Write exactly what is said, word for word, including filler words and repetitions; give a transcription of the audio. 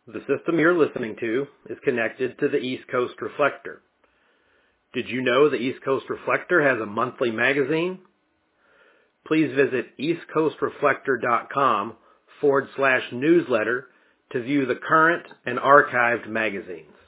The system you're listening to is connected to the East Coast Reflector. Did you know the East Coast Reflector has a monthly magazine? Please visit eastcoastreflector.com forward slash newsletter to view the current and archived magazines.